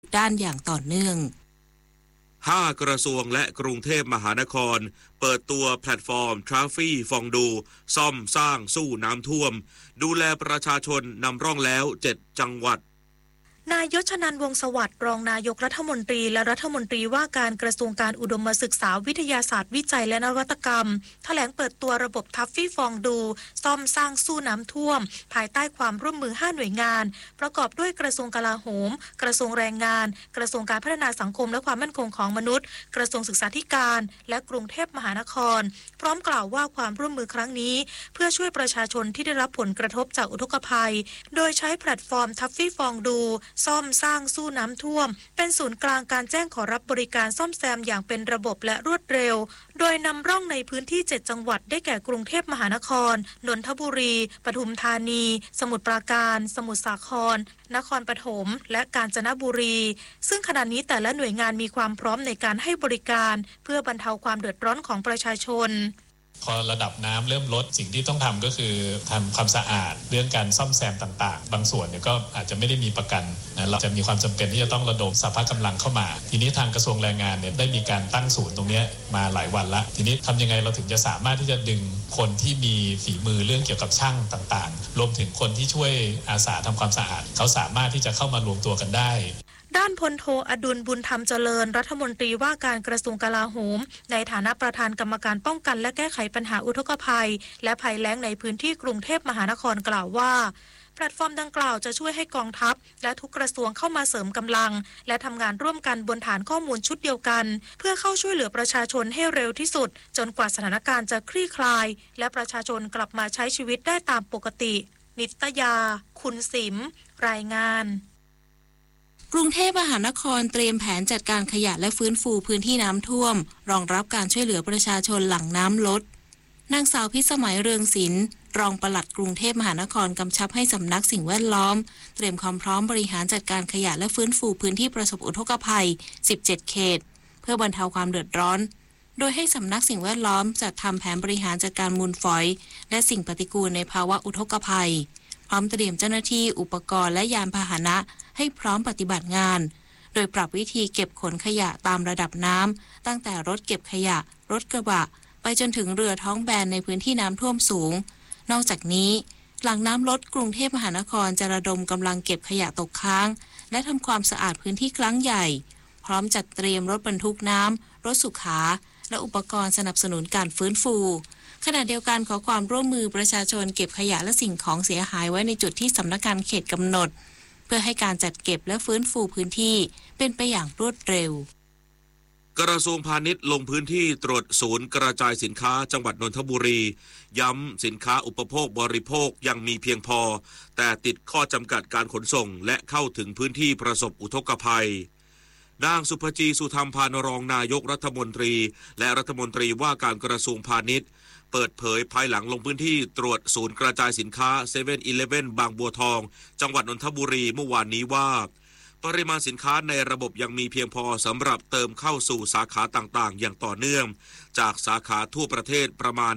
ด้านอย่างต่อเนื่อง 5 กระทรวงและกรุงเทพมหานครเปิดตัวแพลตฟอร์มทราฟฟี่ฟองดูซ่อมสร้างสู้น้ำท่วมดูแลประชาชนนำร่องแล้ว7 จังหวัดนายยศนันท์วงศ์สวัสดิ์รองนายกรัฐมนตรีและรัฐมนตรีว่าการกระทรวงการอุดมศึกษาวิทยาศาสตร์วิจัยและนวัตกรรมแถลงเปิดตัวระบบทัฟฟี่ฟองดูซ่อมสร้างสู้น้ำท่วมภายใต้ความร่วมมือ5 หน่วยงานประกอบด้วยกระทรวงกลาโหมกระทรวงแรงงานกระทรวงการพัฒนาสังคมและความมั่นคงของมนุษย์กระทรวงศึกษาธิการและกรุงเทพมหานครพร้อมกล่าวว่าความร่วมมือครั้งนี้เพื่อช่วยประชาชนที่ได้รับผลกระทบจากอุทกภัยโดยใช้แพลตฟอร์มทัฟฟี่ฟองดูซ่อมสร้างสู้น้ำท่วมเป็นศูนย์กลางการแจ้งขอรับบริการซ่อมแซมอย่างเป็นระบบและรวดเร็วโดยนำร่องในพื้นที่7 จังหวัดได้แก่กรุงเทพมหานครนนทบุรีปทุมธานีสมุทรปราการสมุทรสาครนครปฐมและกาญจนบุรีซึ่งขณะนี้แต่ละหน่วยงานมีความพร้อมในการให้บริการเพื่อบรรเทาความเดือดร้อนของประชาชนพอระดับน้ำเริ่มลดสิ่งที่ต้องทำก็คือทำความสะอาดเรื่องการซ่อมแซมต่างๆบางส่วนเนี่ยก็อาจจะไม่ได้มีประกันนะเราจะมีความจำเป็นที่จะต้องระดมสภาพกำลังเข้ามาทีนี้ทางกระทรวงแรงงานเนี่ยได้มีการตั้งศูนย์ตรงนี้มาหลายวันละทีนี้ทำยังไงเราถึงจะสามารถที่จะดึงคนที่มีฝีมือเรื่องเกี่ยวกับช่างต่างๆรวมถึงคนที่ช่วยอาสาทำความสะอาดเขาสามารถที่จะเข้ามารวมตัวกันได้ด้านพลโทอดุลบุญธรรมเจริญรัฐมนตรีว่าการกระทรวงกลาโหมในฐานะประธานกรรมการป้องกันและแก้ไขปัญหาอุทกภัยและภัยแล้งในพื้นที่กรุงเทพมหานครกล่าวว่าแพลตฟอร์มดังกล่าวจะช่วยให้กองทัพและทุกกระทรวงเข้ามาเสริมกำลังและทำงานร่วมกันบนฐานข้อมูลชุดเดียวกันเพื่อเข้าช่วยเหลือประชาชนให้เร็วที่สุดจนกว่าสถานการณ์จะคลี่คลายและประชาชนกลับมาใช้ชีวิตได้ตามปกตินิตยาคุณสิมรายงานกรุงเทพมหานครเตรียมแผนจัดการขยะและฟื้นฟูพื้นที่น้ำท่วมรองรับการช่วยเหลือประชาชนหลังน้ำลดนางสาวพิสมัยเรืองศิลป์รองปลัดกรุงเทพมหานครกำชับให้สำนักสิ่งแวดล้อมเตรียมความพร้อมบริหารจัดการขยะและฟื้นฟูพื้นที่ประสบอุทกภัย17 เขตเพื่อบรรเทาความเดือดร้อนโดยให้สำนักสิ่งแวดล้อมจัดทำแผนบริหารจัดการมูลฝอยและสิ่งปฏิกูลในภาวะอุทกภัยพร้อมเตรียมเจ้าหน้าที่อุปกรณ์และยานพาหนะให้พร้อมปฏิบัติงานโดยปรับวิธีเก็บขนขยะตามระดับน้ำตั้งแต่รถเก็บขยะรถกระบะไปจนถึงเรือท้องแบนในพื้นที่น้ำท่วมสูงนอกจากนี้หลังน้ำลดกรุงเทพมหานครจะระดมกำลังเก็บขยะตกค้างและทำความสะอาดพื้นที่ครั้งใหญ่พร้อมจัดเตรียมรถบรรทุกน้ำรถสุขาและอุปกรณ์สนับสนุนการฟื้นฟูขณะเดียวกันขอความร่วมมือประชาชนเก็บขยะและสิ่งของเสียหายไว้ในจุดที่สำนักงานเขตกำหนดเพื่อให้การจัดเก็บและฟื้นฟูพื้นที่เป็นไปอย่างรวดเร็วกระทรวงพาณิชย์ลงพื้นที่ตรวจศูนย์กระจายสินค้าจังหวัดนนทบุรีย้ำสินค้าอุปโภคบริโภคยังมีเพียงพอแต่ติดข้อจำกัดการขนส่งและเข้าถึงพื้นที่ประสบอุทกภัยนางสุภจีสุธรรมพานรองนายกรัฐมนตรีและรัฐมนตรีว่าการกระทรวงพาณิชย์เปิดเผยภายหลังลงพื้นที่ตรวจศูนย์กระจายสินค้า 7-Eleven บางบัวทองจังหวัดนนทบุรีเมื่อวานนี้ว่าปริมาณสินค้าในระบบยังมีเพียงพอสำหรับเติมเข้าสู่สาขาต่างๆอย่างต่อเนื่องจากสาขาทั่วประเทศประมาณ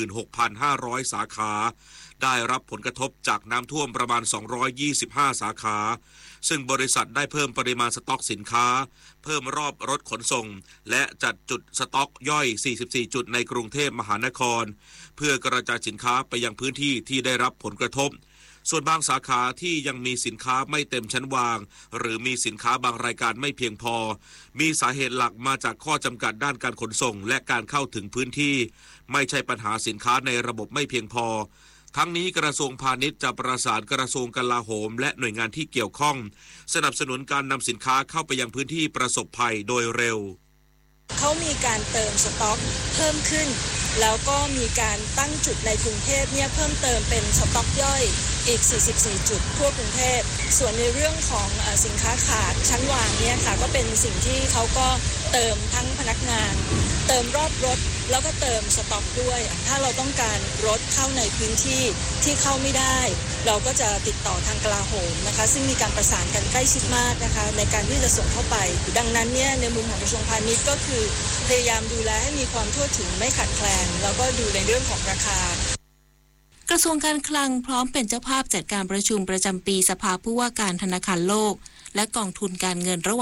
16,500 สาขาได้รับผลกระทบจากน้ำท่วมประมาณ225 สาขาซึ่งบริษัทได้เพิ่มปริมาณสต็อกสินค้าเพิ่มรอบรถขนส่งและจัดจุดสต็อกย่อย44จุดในกรุงเทพมหานครเพื่อกระจายสินค้าไปยังพื้นที่ที่ได้รับผลกระทบส่วนบางสาขาที่ยังมีสินค้าไม่เต็มชั้นวางหรือมีสินค้าบางรายการไม่เพียงพอมีสาเหตุหลักมาจากข้อจำกัดด้านการขนส่งและการเข้าถึงพื้นที่ไม่ใช่ปัญหาสินค้าในระบบไม่เพียงพอทั้งนี้กระทรวงพาณิชย์จะประสานกระทรวงกลาโหมและหน่วยงานที่เกี่ยวข้องสนับสนุนการนำสินค้าเข้าไปยังพื้นที่ประสบภัยโดยเร็วเขามีการเติมสต็อกเพิ่มขึ้นแล้วก็มีการตั้งจุดในกรุงเทพเนี่ยเพิ่มเติมเป็นสต็อกย่อยอีก44จุดทั่วกรุงเทพส่วนในเรื่องของสินค้าขาดชั้นวางเนี่ยค่ะก็เป็นสิ่งที่เขาก็เติมทั้งพนักงานเติมรอบรถแล้วก็เติมสต็อกด้วยถ้าเราต้องการรถเข้าในพื้นที่ที่เข้าไม่ได้เราก็จะติดต่อทางกลาโหมนะคะซึ่งมีการประสานกันใกล้ชิดมากนะคะในการที่จะส่งเข้าไปดังนั้นเนี่ยในมุมของกระทรวงพาณิชย์ก็คือพยายามดูแลให้มีความทั่วถึงไม่ขาดแคลนแล้วก็ดูในเรื่องของราคากระทรวงการคลังพร้อมเป็นเจ้าภาพจัดการประชุมประจำปีสภาผู้ว่าการธนาคารโลกและกองทุนการเงินระหว่าง